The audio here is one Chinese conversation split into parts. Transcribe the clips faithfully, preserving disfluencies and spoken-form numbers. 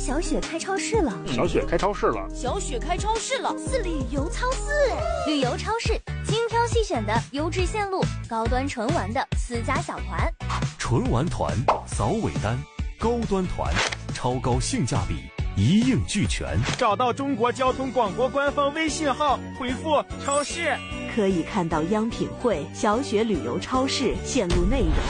小雪开超市了， 小雪开超市了， 小雪开超市了， 是旅游超市，旅游超市精挑细选的优质线路，高端纯玩的私家小团， 纯玩团、扫尾单、高端团，超高性价比，一应俱全。 找到中国交通广播官方微信号，回复超市， 可以看到央品汇、小雪旅游超市线路内容。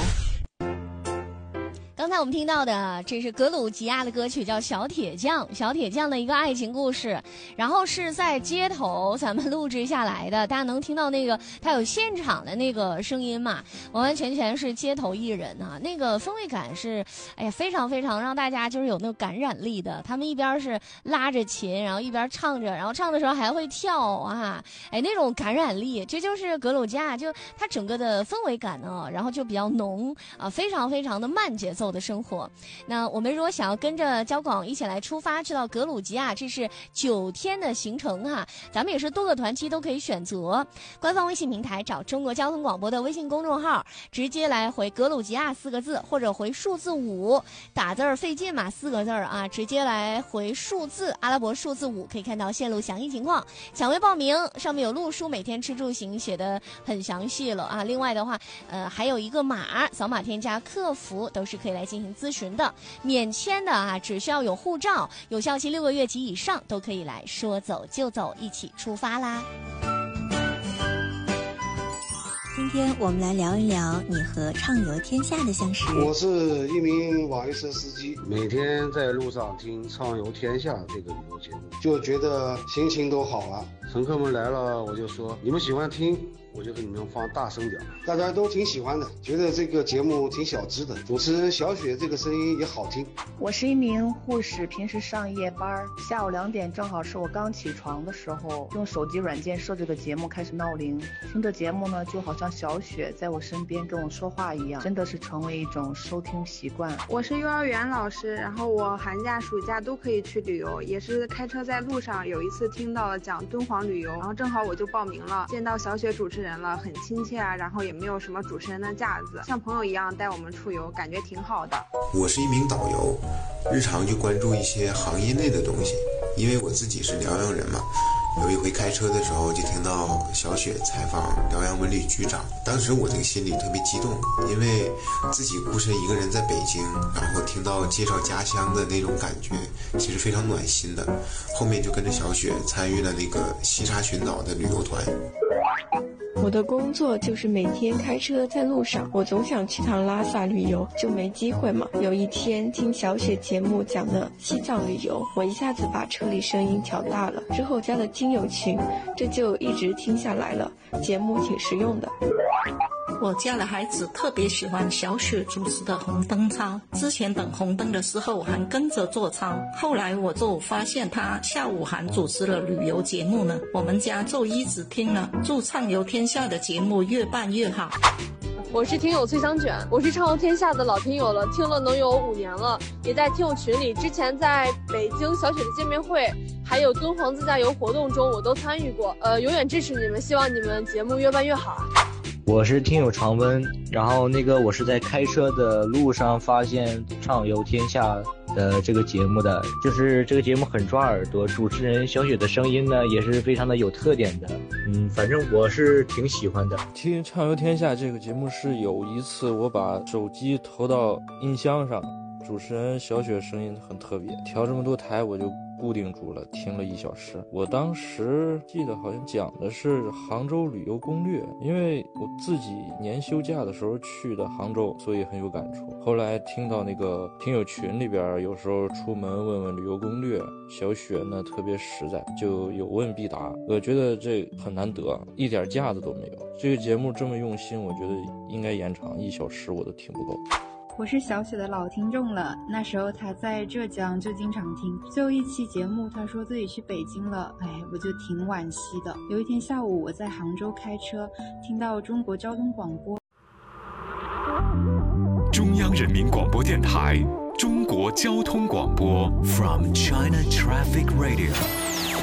刚才我们听到的，这是格鲁吉亚的歌曲，叫《小铁匠》，小铁匠的一个爱情故事。然后是在街头咱们录制下来的，大家能听到那个他有现场的那个声音嘛？完完全全是街头艺人啊，那个氛围感是，哎呀，非常非常让大家就是有那种感染力的。他们一边是拉着琴，然后一边唱着，然后唱的时候还会跳啊，哎，那种感染力，这就是格鲁吉亚，就它整个的氛围感呢，然后就比较浓啊，非常非常的慢节奏的生活。那我们如果想要跟着交广一起来出发去到格鲁吉亚，这是九天的行程哈、啊，咱们也是多个团期都可以选择。官方微信平台找中国交通广播的微信公众号，直接来回格鲁吉亚四个字，或者回数字五，打字儿费劲嘛，四个字儿啊，直接来回数字阿拉伯数字五，可以看到线路详细情况。抢位报名上面有路书，每天吃住行写的很详细了啊。另外的话，呃，还有一个码，扫码添加客服都是可以来进行咨询的，免签的啊，只需要有护照，有效期六个月及以上都可以来，说走就走，一起出发啦。 今天我们来聊一聊你和畅游天下的相识。 我是一名网约车司机， 每天在路上听畅游天下这个旅游节目， 就觉得心情都好了。 乘客们来了，我就说你们喜欢听，我就给你们放大声点， 大家都挺喜欢的，觉得这个节目挺小资的，主持人小雪这个声音也好听。 我是一名护士，平时上夜班，下午两点正好是我刚起床的时候，用手机软件设置的节目开始闹铃，听着节目呢，就好像小雪在我身边跟我说话一样，真的是成为一种收听习惯。 我是幼儿园老师，然后我寒假暑假都可以去旅游，也是开车在路上，有一次听到了讲敦煌旅游，然后正好我就报名了，见到小雪主持人了，很亲切啊，然后也没有什么主持人的架子，像朋友一样带我们出游，感觉挺好的。 我是一名导游，日常就关注一些行业内的东西，因为我自己是辽阳人嘛。有一回开车的时候就听到小雪采访辽阳文旅局长，当时我这个心里特别激动，因为自己孤身一个人在北京，然后听到介绍家乡的那种感觉，其实非常暖心的。后面就跟着小雪参与了那个西沙群岛的旅游团。 我的工作就是每天开车在路上，我总想去趟拉萨旅游，就没机会嘛。有一天听小雪节目讲的西藏旅游，我一下子把车里声音调大了，之后加了听友群，这就一直听下来了，节目挺实用的。 我家的孩子特别喜欢小雪主持的红灯操，之前等红灯的时候还跟着做操，后来我就发现他下午还主持了旅游节目呢，我们家就一直听了，祝畅游天下的节目越办越好。 我是听友崔香卷，我是畅游天下的老听友了，听了能有五年了，也在听友群里，之前在北京小雪的见面会还有敦煌自驾游活动中我都参与过，呃，永远支持你们，希望你们节目越办越好。 我是听友常温，然后那个我是在开车的路上发现畅游天下的这个节目的，就是这个节目很抓耳朵，主持人小雪的声音呢也是非常的有特点的，嗯，反正我是挺喜欢的。 听畅游天下这个节目是有一次我把手机投到音箱上，主持人小雪声音很特别，调这么多台我就固定住了，听了一小时。我当时记得好像讲的是杭州旅游攻略，因为我自己年休假的时候去的杭州，所以很有感触。后来听到那个听友群里边有时候出门问问旅游攻略，小雪呢特别实在，就有问必答，我觉得这很难得，一点架子都没有。这个节目这么用心，我觉得应该延长一小时我都听不够。 我是小雪的老听众了，那时候他在浙江就经常听，最后一期节目他说自己去北京了，哎，我就挺惋惜的。有一天下午我在杭州开车，听到中国交通广播， 中央人民广播电台中国交通广播 From China Traffic Radio。